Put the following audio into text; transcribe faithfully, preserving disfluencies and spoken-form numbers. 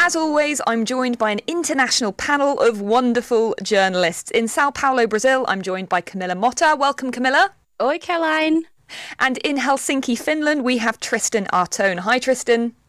As always, I'm joined by an international panel of wonderful journalists. In Sao Paulo, Brazil, I'm joined by Camilla Motta. Welcome, Camilla. Oi, Caroline. And in Helsinki, Finland, we have Tristan Artone. Hi, Tristan.